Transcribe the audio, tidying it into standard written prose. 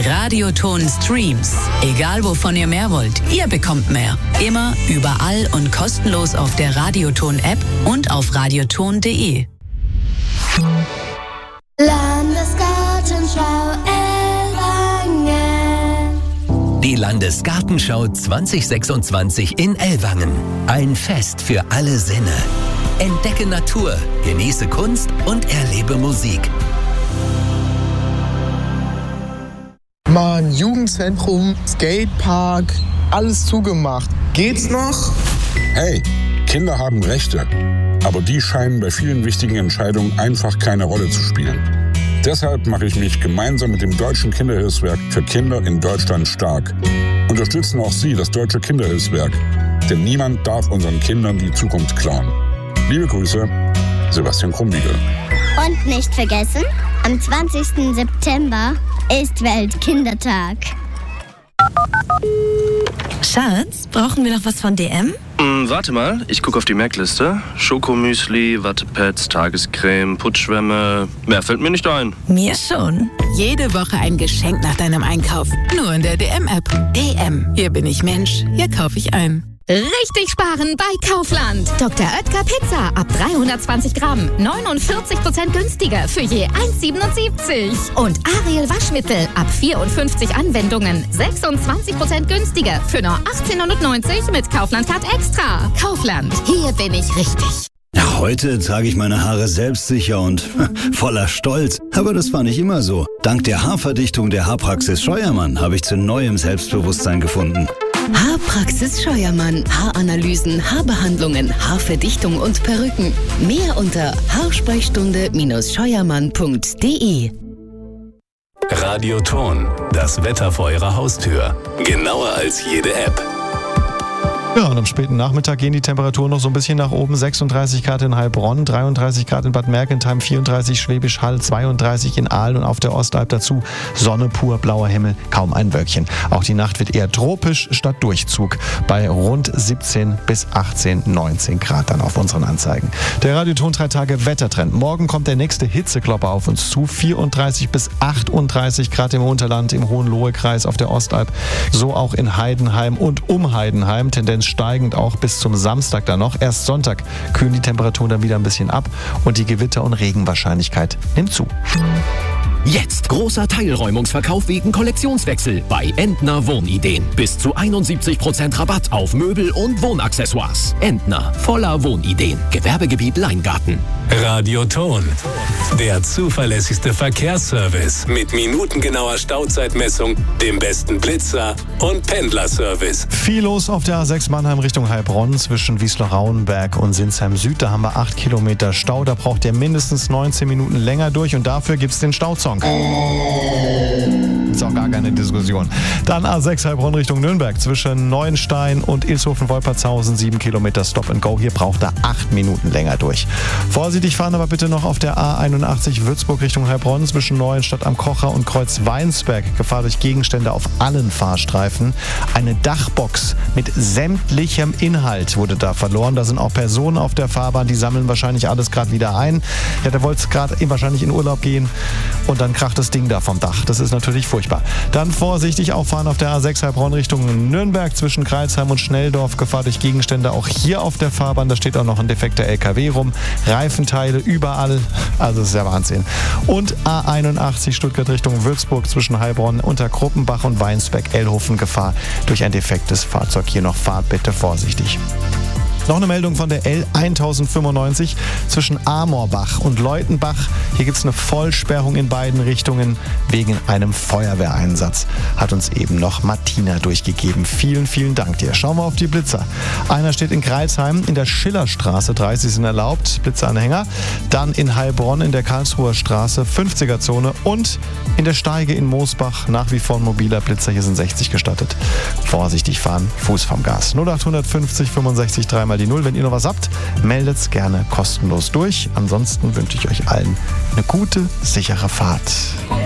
Radioton Streams. Egal wovon ihr mehr wollt, ihr bekommt mehr. Immer, überall und kostenlos auf der Radioton-App und auf radioton.de. Landesgartenschau Ellwangen. Die Landesgartenschau 2026 in Ellwangen. Ein Fest für alle Sinne. Entdecke Natur, genieße Kunst und erlebe Musik. Mann, Jugendzentrum, Skatepark, alles zugemacht. Geht's noch? Hey, Kinder haben Rechte, aber die scheinen bei vielen wichtigen Entscheidungen einfach keine Rolle zu spielen. Deshalb mache ich mich gemeinsam mit dem Deutschen Kinderhilfswerk für Kinder in Deutschland stark. Unterstützen auch Sie das Deutsche Kinderhilfswerk, denn niemand darf unseren Kindern die Zukunft klauen. Liebe Grüße, Sebastian Krumbiegel. Und nicht vergessen, am 20. September ist Weltkindertag. Schatz, brauchen wir noch was von DM? Warte mal, ich gucke auf die Merkliste. Schokomüsli, Wattepads, Tagescreme, Putzschwämme. Mehr fällt mir nicht ein. Mir schon. Jede Woche ein Geschenk nach deinem Einkauf. Nur in der DM-App. DM. Hier bin ich Mensch. Hier kaufe ich ein. Richtig sparen bei Kaufland. Dr. Oetker Pizza ab 320 Gramm. 49% günstiger für je 1,77. Und Ariel Waschmittel ab 54 Anwendungen. 26% günstiger für nur 18,90 mit Kaufland Card Extra. Kaufland. Hier bin ich richtig. Heute trage ich meine Haare selbstsicher und voller Stolz. Aber das war nicht immer so. Dank der Haarverdichtung der Haarpraxis Scheuermann habe ich zu neuem Selbstbewusstsein gefunden. Haarpraxis Scheuermann. Haaranalysen, Haarbehandlungen, Haarverdichtung und Perücken. Mehr unter haarsprechstunde-scheuermann.de. Radioton. Das Wetter vor Ihrer Haustür. Genauer als jede App. Ja, und am späten Nachmittag gehen die Temperaturen noch so ein bisschen nach oben. 36 Grad in Heilbronn, 33 Grad in Bad Mergentheim, 34 Schwäbisch Hall, 32 in Aalen und auf der Ostalb dazu Sonne pur, blauer Himmel, kaum ein Wölkchen. Auch die Nacht wird eher tropisch statt Durchzug bei rund 17 bis 18, 19 Grad dann auf unseren Anzeigen. Der Radioton 3 Tage Wettertrend. Morgen kommt der nächste Hitzeklopper auf uns zu. 34 bis 38 Grad im Unterland, im Hohenlohe-Kreis, auf der Ostalb, so auch in Heidenheim und um Heidenheim. Tendenz steigend auch bis zum Samstag dann noch. Erst Sonntag kühlen die Temperaturen dann wieder ein bisschen ab und die Gewitter- und Regenwahrscheinlichkeit nimmt zu. Jetzt großer Teilräumungsverkauf wegen Kollektionswechsel bei Entner Wohnideen. Bis zu 71% Rabatt auf Möbel und Wohnaccessoires. Entner, voller Wohnideen. Gewerbegebiet Leingarten. Radioton. Der zuverlässigste Verkehrsservice mit minutengenauer Stauzeitmessung, dem besten Blitzer und Pendlerservice. Viel los auf der A6 Mannheim Richtung Heilbronn zwischen Wiesloch-Rauenberg und Sinsheim Süd. Da haben wir 8 Kilometer Stau. Da braucht ihr mindestens 19 Minuten länger durch und dafür gibt es den Stauzong. Ist auch gar keine Diskussion. Dann A6 Heilbronn Richtung Nürnberg zwischen Neuenstein und Ilshofen-Wolpertshausen 7 Kilometer Stop and Go. Hier braucht er 8 Minuten länger durch. Vorsichtig fahren aber bitte noch auf der A81 Würzburg Richtung Heilbronn zwischen Neuenstadt am Kocher und Kreuz Weinsberg. Gefahr durch Gegenstände auf allen Fahrstreifen. Eine Dachbox mit sämtlichem Inhalt wurde da verloren. Da sind auch Personen auf der Fahrbahn, die sammeln wahrscheinlich alles gerade wieder ein. Ja, der wollte gerade wahrscheinlich in Urlaub gehen und dann kracht das Ding da vom Dach. Das ist natürlich furchtbar. Dann vorsichtig auffahren auf der A6 Heilbronn Richtung Nürnberg zwischen Kreilsheim und Schnelldorf. Gefahr durch Gegenstände auch hier auf der Fahrbahn. Da steht auch noch ein defekter LKW rum. Reifenteile überall. Also das ist ja Wahnsinn. Und A81 Stuttgart Richtung Würzburg zwischen Heilbronn, Unterkruppenbach und Weinsberg-Ellhofen. Gefahr durch ein defektes Fahrzeug. Hier noch Fahrt bitte vorsichtig. Noch eine Meldung von der L1095 zwischen Amorbach und Leutenbach. Hier gibt es eine Vollsperrung in beiden Richtungen wegen einem Feuerwehreinsatz. Hat uns eben noch Martina durchgegeben. Vielen, vielen Dank dir. Schauen wir auf die Blitzer. Einer steht in Kreilsheim in der Schillerstraße, 30 sind erlaubt, Blitzeranhänger. Dann in Heilbronn in der Karlsruher Straße, 50er-Zone und in der Steige in Moosbach nach wie vor ein mobiler Blitzer. Hier sind 60 gestattet. Vorsichtig fahren, Fuß vom Gas. 0850 65 3 die 0. Wenn ihr noch was habt, meldet's gerne kostenlos durch. Ansonsten wünsche ich euch allen eine gute, sichere Fahrt.